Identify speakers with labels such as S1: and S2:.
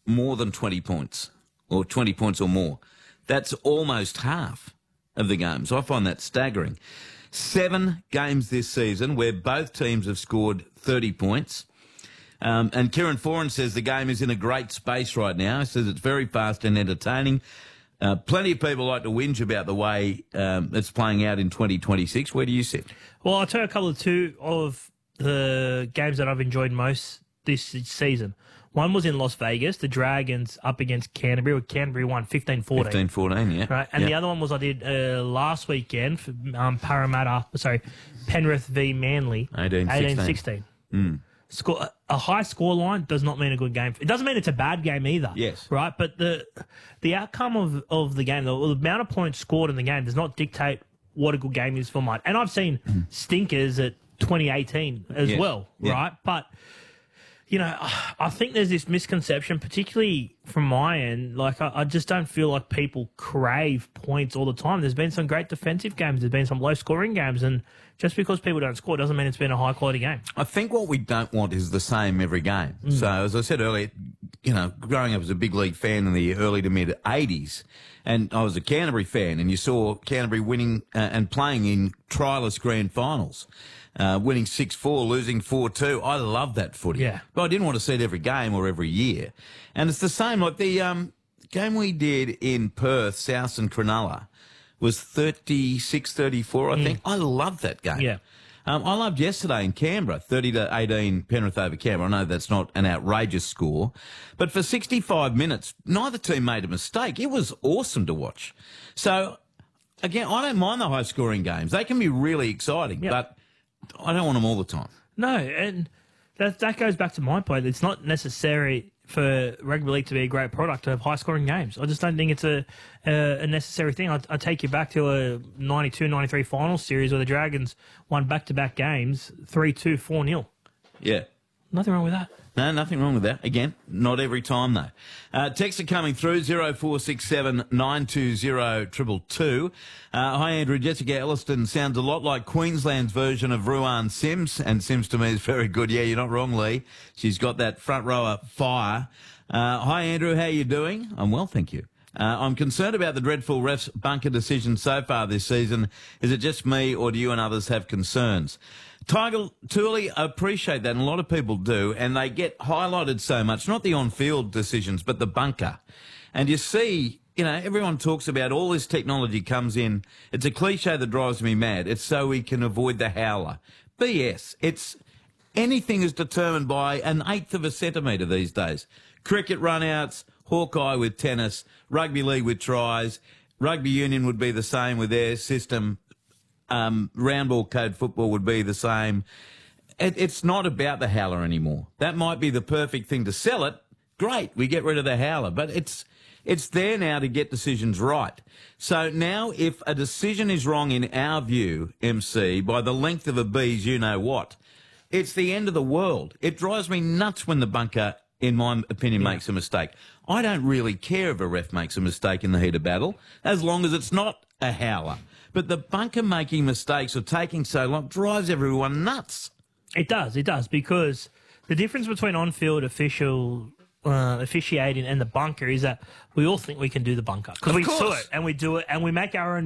S1: more than 20 points or 20 points or more. That's almost half of the games. I find that staggering. 7 games this season where both teams have scored 30 points. And Kieran Foran says the game is in a great space right now. He says it's very fast and entertaining. Plenty of people like to whinge about the way it's playing out in 2026. Where do you sit?
S2: Well, I'll tell you two of the games that I've enjoyed most this season. One was in Las Vegas, the Dragons up against Canterbury, where Canterbury won 15-14.
S1: 15-14, yeah.
S2: Right, and the other one was I did last weekend for Penrith v Manly, 18-16. Score a high score line does not mean a good game. It doesn't mean it's a bad game either.
S1: Yes.
S2: Right, but the outcome of the game, the amount of points scored in the game does not dictate what a good game is for mine. And I've seen stinkers at 2018 as well, right? But you know, I think there's this misconception, particularly from my end. Like, I just don't feel like people crave points all the time. There's been some great defensive games. There's been some low-scoring games. And just because people don't score doesn't mean it's been a high-quality game.
S1: I think what we don't want is the same every game. So, as I said earlier, you know, growing up as a big league fan in the early to mid-'80s, and I was a Canterbury fan, and you saw Canterbury winning and playing in trialist grand finals. Winning 6-4, losing 4-2. I love that footy.
S2: Yeah.
S1: But I didn't want to see it every game or every year. And it's the same, like the game we did in Perth, South and Cronulla, was 36-34, I think. I loved that game.
S2: Yeah.
S1: I loved yesterday in Canberra, 30-18 Penrith over Canberra. I know that's not an outrageous score. But for 65 minutes, neither team made a mistake. It was awesome to watch. So, again, I don't mind the high-scoring games. They can be really exciting, but I don't want them all the time.
S2: No, and that goes back to my point. It's not necessary for rugby league to be a great product to have high-scoring games. I just don't think it's a necessary thing. I take you back to a 92-93 final series where the Dragons won back-to-back games, 3-2, 4-0.
S1: Yeah.
S2: Nothing wrong with that.
S1: No, nothing wrong with that. Again, not every time, though. Texts are coming through, 0467 920 222. Hi, Andrew. Jessica Elliston sounds a lot like Queensland's version of Ruan Sims, and Sims to me is very good. Yeah, you're not wrong, Lee. She's got that front rower fire. Hi, Andrew. How you doing? I'm well, thank you. I'm concerned about the dreadful refs' bunker decision so far this season. Is it just me, or do you and others have concerns? Tiger Tooley, I appreciate that, and a lot of people do, and they get highlighted so much, not the on-field decisions, but the bunker. And you see, you know, everyone talks about all this technology comes in. It's a cliche that drives me mad. It's so we can avoid the howler. BS. It's anything is determined by an eighth of a centimetre these days. Cricket run-outs, Hawkeye with tennis, rugby league with tries, rugby union would be the same with their system. Round ball code football would be the same. It's not about the howler anymore. That might be the perfect thing to sell it. Great, we get rid of the howler. But it's there now to get decisions right. So now if a decision is wrong in our view, MC, by the length of a bee's you-know-what, it's the end of the world. It drives me nuts when the bunker, in my opinion, makes a mistake. I don't really care if a ref makes a mistake in the heat of battle, as long as it's not a howler. But the bunker making mistakes or taking so long drives everyone nuts.
S2: It does, because the difference between on-field officiating and the bunker is that we all think we can do the bunker. Because we saw it, and we do it, and we make our own